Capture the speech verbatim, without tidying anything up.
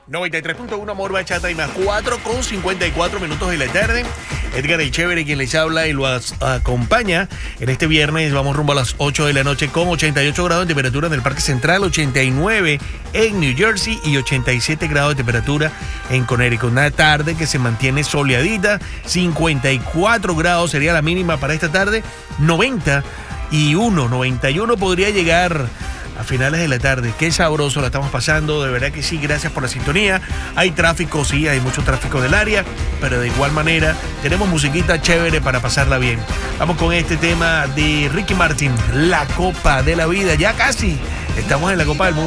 noventa y tres punto uno Amor Bachata y más cuatro con cincuenta y cuatro minutos de la tarde. Edgar el Chévere, quien les habla y lo acompaña en este viernes. Vamos rumbo a las ocho de la noche con ochenta y ocho grados de temperatura en el Parque Central, ochenta y nueve en New Jersey y ochenta y siete grados de temperatura en Connecticut. Una tarde que se mantiene soleadita, cincuenta y cuatro grados sería la mínima para esta tarde, noventa y uno, noventa y uno podría llegar a finales de la tarde. Qué sabroso la estamos pasando, de verdad que sí, gracias por la sintonía. Hay tráfico, sí, hay mucho tráfico del área, pero de igual manera tenemos musiquita chévere para pasarla bien. Vamos con este tema de Ricky Martin, La Copa de la Vida. Ya casi estamos en la Copa del Mundo.